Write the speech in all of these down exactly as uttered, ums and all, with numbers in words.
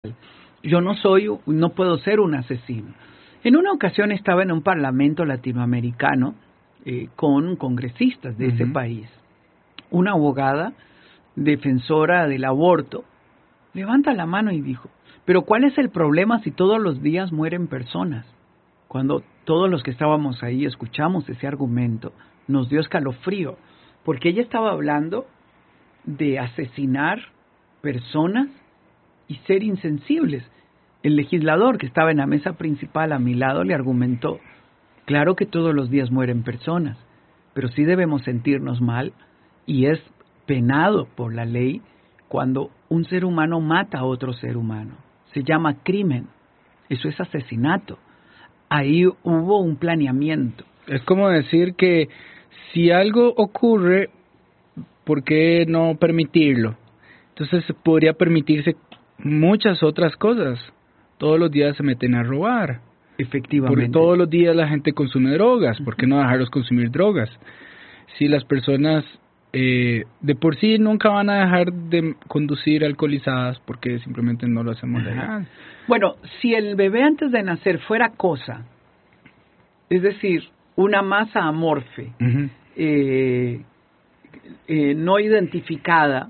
Yo no soy, no puedo ser un asesino. En una ocasión estaba en un parlamento latinoamericano eh, con congresistas de uh-huh. ese país. Una abogada defensora del aborto levanta la mano y dijo, pero ¿cuál es el problema si todos los días mueren personas? Cuando todos los que estábamos ahí escuchamos ese argumento, nos dio escalofrío, porque ella estaba hablando de asesinar personas y ser insensibles. El legislador que estaba en la mesa principal a mi lado le argumentó, claro que todos los días mueren personas, pero sí debemos sentirnos mal y es penado por la ley cuando un ser humano mata a otro ser humano. Se llama crimen, eso es asesinato. Ahí hubo un planeamiento. Es como decir que si algo ocurre, ¿por qué no permitirlo? Entonces podría permitirse muchas otras cosas. Todos los días se meten a robar. Efectivamente. Porque todos los días la gente consume drogas. ¿Por qué no dejarlos consumir drogas? Si las personas eh, de por sí nunca van a dejar de conducir alcoholizadas porque simplemente no lo hacemos legal. Bueno, si el bebé antes de nacer fuera cosa, es decir, una masa amorfe, uh-huh. eh, eh, no identificada,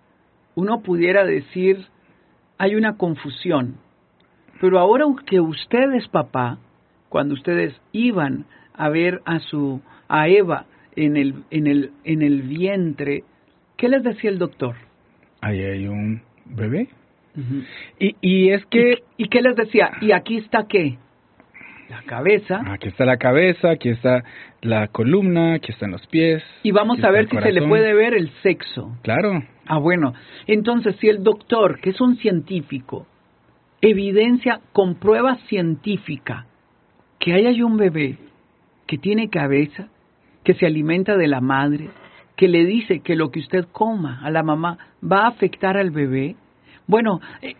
uno pudiera decir, hay una confusión. Pero ahora que usted es papá, cuando ustedes iban a ver a su a Eva en el en el en el vientre, ¿qué les decía el doctor? Ahí hay un bebé. Uh-huh. Y y es que ¿Y, ¿Y qué les decía? ¿Y aquí está qué? La cabeza. Aquí está la cabeza, aquí está la columna, aquí están los pies. Y vamos a ver si se le puede ver el sexo. Claro. Ah, bueno. Entonces, si el doctor, que es un científico, evidencia con prueba científica que ahí hay un bebé que tiene cabeza, que se alimenta de la madre, que le dice que lo que usted coma a la mamá va a afectar al bebé, bueno, eh,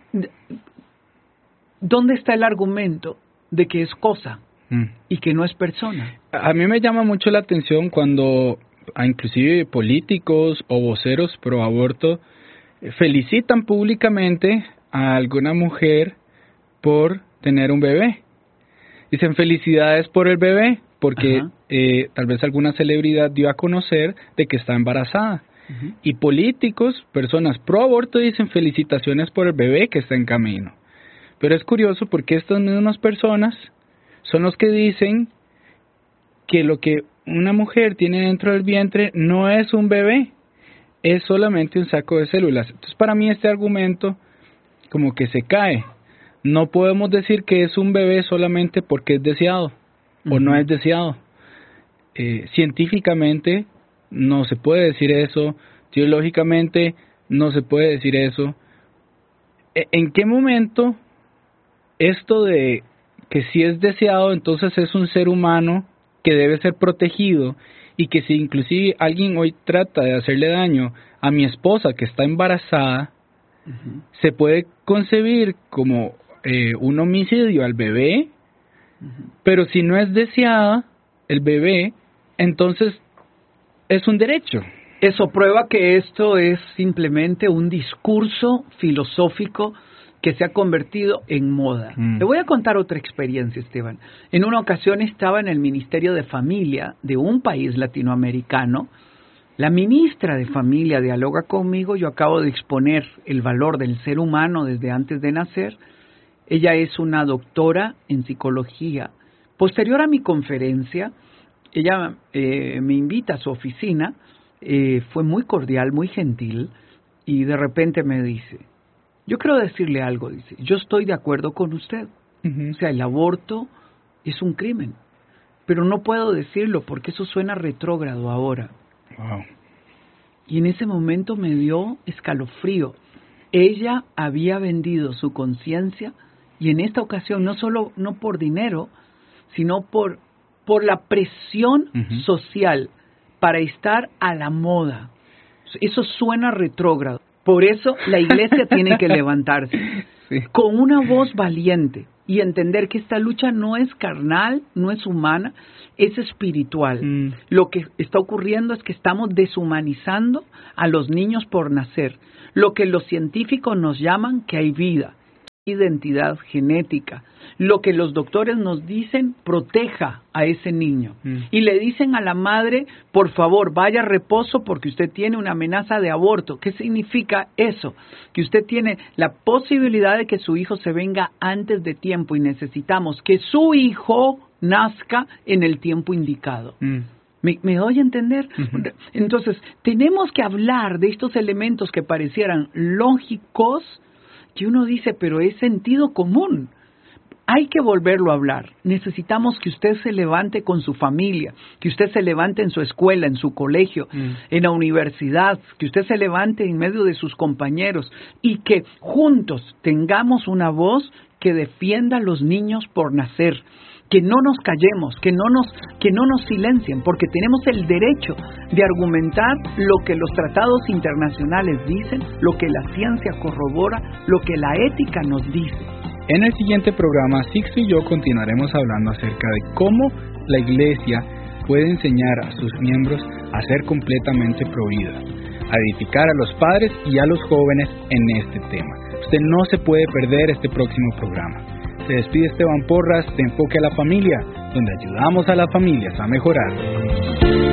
¿dónde está el argumento de que es cosa mm. y que no es persona? A mí me llama mucho la atención cuando a inclusive políticos o voceros pro aborto felicitan públicamente a alguna mujer por tener un bebé. Dicen felicidades por el bebé, porque eh, tal vez alguna celebridad dio a conocer de que está embarazada. Uh-huh. Y políticos, personas pro aborto, dicen felicitaciones por el bebé que está en camino. Pero es curioso porque estas mismas personas son los que dicen que lo que una mujer tiene dentro del vientre no es un bebé, es solamente un saco de células. Entonces para mí este argumento como que se cae. No podemos decir que es un bebé solamente porque es deseado uh-huh. o no es deseado. Eh, científicamente no se puede decir eso, teológicamente no se puede decir eso. ¿En qué momento esto de que si es deseado, entonces es un ser humano que debe ser protegido y que si inclusive alguien hoy trata de hacerle daño a mi esposa que está embarazada, uh-huh. se puede concebir como eh, un homicidio al bebé, uh-huh. pero si no es deseada el bebé, entonces es un derecho. Eso prueba que esto es simplemente un discurso filosófico que se ha convertido en moda. Mm. Le voy a contar otra experiencia, Esteban. En una ocasión estaba en el Ministerio de Familia de un país latinoamericano. La ministra de Familia dialoga conmigo. Yo acabo de exponer el valor del ser humano desde antes de nacer. Ella es una doctora en psicología. Posterior a mi conferencia, ella eh, me invita a su oficina. Eh, fue muy cordial, muy gentil. Y de repente me dice, yo quiero decirle algo, dice, yo estoy de acuerdo con usted. Uh-huh. O sea, el aborto es un crimen, pero no puedo decirlo porque eso suena retrógrado ahora. Wow. Y en ese momento me dio escalofrío. Ella había vendido su conciencia y en esta ocasión no solo no por dinero, sino por, por la presión uh-huh. social para estar a la moda. Eso suena retrógrado. Por eso la iglesia tiene que levantarse sí. con una voz valiente y entender que esta lucha no es carnal, no es humana, es espiritual. Mm. Lo que está ocurriendo es que estamos deshumanizando a los niños por nacer. Lo que los científicos nos llaman que hay vida. identidad genética. Lo que los doctores nos dicen, proteja a ese niño. Mm. Y le dicen a la madre, por favor, vaya a reposo porque usted tiene una amenaza de aborto. ¿Qué significa eso? Que usted tiene la posibilidad de que su hijo se venga antes de tiempo y necesitamos que su hijo nazca en el tiempo indicado. Mm. ¿Me, ¿Me doy a entender? Uh-huh. Entonces, tenemos que hablar de estos elementos que parecieran lógicos, que uno dice, pero es sentido común. Hay que volverlo a hablar. Necesitamos que usted se levante con su familia, que usted se levante en su escuela, en su colegio, mm. en la universidad, que usted se levante en medio de sus compañeros y que juntos tengamos una voz que defienda a los niños por nacer. Que no nos callemos, que no nos, que no nos silencien, porque tenemos el derecho de argumentar lo que los tratados internacionales dicen, lo que la ciencia corrobora, lo que la ética nos dice. En el siguiente programa, Sixto y yo continuaremos hablando acerca de cómo la Iglesia puede enseñar a sus miembros a ser completamente pro vida, a edificar a los padres y a los jóvenes en este tema. Usted no se puede perder este próximo programa. Se despide Esteban Porras de Enfoque a la Familia, donde ayudamos a las familias a mejorar.